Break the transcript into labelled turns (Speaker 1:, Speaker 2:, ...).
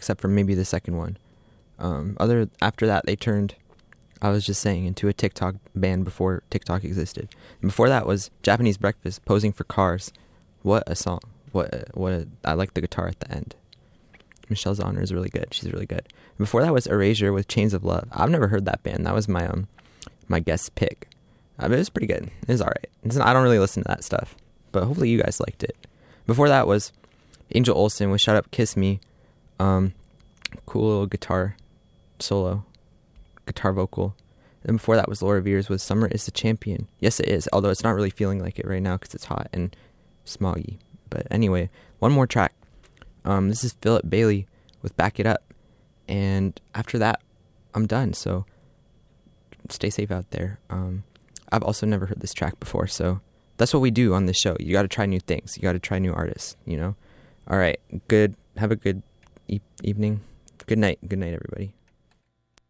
Speaker 1: except for maybe the second one. After that, they turned, I was just saying, into a TikTok band before TikTok existed. And before that was Japanese Breakfast, Posing for Cars. What a song. I like the guitar at the end. Michelle Zauner is really good. She's really good. Before that was Erasure with Chains of Love. I've never heard that band. That was my my guest pick. It was pretty good. It was alright. I don't really listen to that stuff, but hopefully you guys liked it. Before that was Angel Olsen with Shut Up Kiss Me. Cool little guitar solo, guitar vocal. And before that was Laura Veers with Summer is the Champion. Yes, it is, although it's not really feeling like it right now because it's hot and smoggy. But anyway, one more track. This is Philip Bailey with Back It Up. And after that, I'm done. So stay safe out there. I've also never heard this track before, so that's what we do on this show. You got to try new things. You got to try new artists, you know? All right, good. Have a good evening. Good night. Good night, everybody.